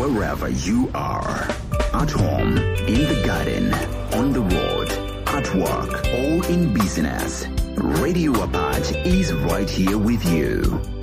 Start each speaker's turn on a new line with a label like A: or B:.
A: wherever you are. At home, in the garden, on the road, at work, or in business. Radio Apart is right here with you.